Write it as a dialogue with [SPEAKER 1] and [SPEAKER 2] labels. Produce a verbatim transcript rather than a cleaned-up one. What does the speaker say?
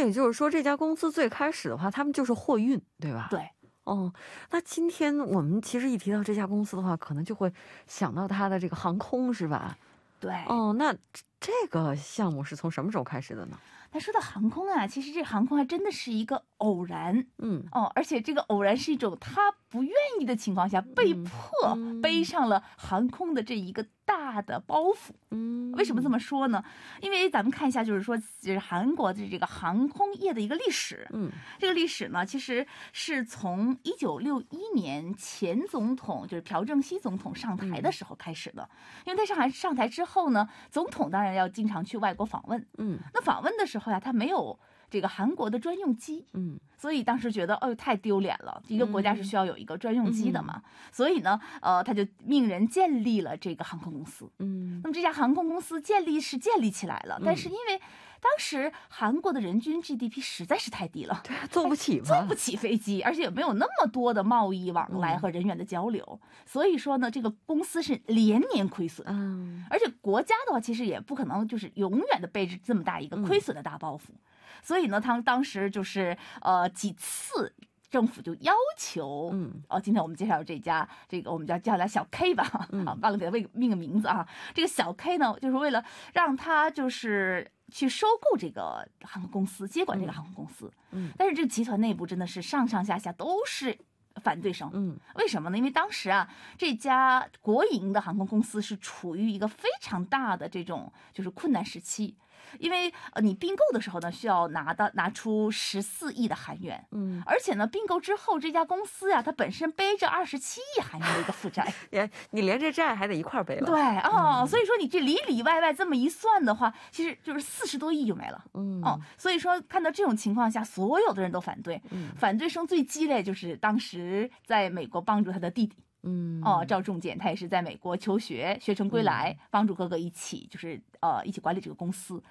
[SPEAKER 1] 也就是说，这家公司最开始的话，他们就是货运，对吧？
[SPEAKER 2] 对。
[SPEAKER 1] 哦，那今天我们其实一提到这家公司的话，可能就会想到它的这个航空，是吧？
[SPEAKER 2] 对。
[SPEAKER 1] 哦，那这个项目是从什么时候开始的呢？
[SPEAKER 2] 那说到航空啊，其实这航空还真的是一个偶然，
[SPEAKER 1] 嗯，
[SPEAKER 2] 哦，而且这个偶然是一种他不愿意的情况下被迫背上了航空的这一个大的包袱。
[SPEAKER 1] 嗯，
[SPEAKER 2] 为什么这么说呢？因为咱们看一下，就是说，就是韩国的这个航空业的一个历史。
[SPEAKER 1] 嗯，
[SPEAKER 2] 这个历史呢，其实是从一九六一年前总统就是朴正熙总统上台的时候开始的。因为他上台上台之后呢，总统当然要经常去外国访问。
[SPEAKER 1] 嗯，
[SPEAKER 2] 那访问的时候呀，他没有这个韩国的专用机，
[SPEAKER 1] 嗯，
[SPEAKER 2] 所以当时觉得，哦，太丢脸了。一个国家是需要有一个专用机的嘛，
[SPEAKER 1] 嗯、
[SPEAKER 2] 所以呢，呃，他就命人建立了这个航空公司。
[SPEAKER 1] 嗯，
[SPEAKER 2] 那么这家航空公司建立是建立起来了，但是因为当时韩国的人均 G D P 实在是太低了，
[SPEAKER 1] 对，坐不起嘛，
[SPEAKER 2] 坐不起飞机，而且也没有那么多的贸易往来和人员的交流，嗯、所以说呢，这个公司是连年亏损。
[SPEAKER 1] 嗯，
[SPEAKER 2] 而且国家的话，其实也不可能就是永远的背着这么大一个亏损的大包袱，嗯、所以呢，他们当时就是呃几次。政府就要求，
[SPEAKER 1] 嗯，
[SPEAKER 2] 哦，今天我们介绍这家，这个我们叫叫它小 K 吧，
[SPEAKER 1] 嗯、
[SPEAKER 2] 啊，忘了给它命命个名字啊。这个小 K 呢，就是为了让他就是去收购这个航空公司，接管这个航空公司。
[SPEAKER 1] 嗯，
[SPEAKER 2] 但是这个集团内部真的是上上下下都是反对声。
[SPEAKER 1] 嗯，
[SPEAKER 2] 为什么呢？因为当时啊，这家国营的航空公司是处于一个非常大的这种就是困难时期。因为呃，你并购的时候呢，需要拿到拿出十四亿的韩元，
[SPEAKER 1] 嗯，
[SPEAKER 2] 而且呢，并购之后这家公司呀、啊，它本身背着二十七亿韩元的一个负债，
[SPEAKER 1] 也你连这债还得一块背了，
[SPEAKER 2] 对哦、
[SPEAKER 1] 嗯，
[SPEAKER 2] 所以说你这里里外外这么一算的话，其实就是四十多亿就没了，
[SPEAKER 1] 嗯，
[SPEAKER 2] 哦，所以说看到这种情况下，所有的人都反对，
[SPEAKER 1] 嗯，
[SPEAKER 2] 反对声最激烈就是当时在美国帮助他的弟弟。
[SPEAKER 1] 嗯，
[SPEAKER 2] 哦，赵仲健他也是在美国求学，学成归来，嗯、帮助哥哥一起就是呃一起管理这个公司。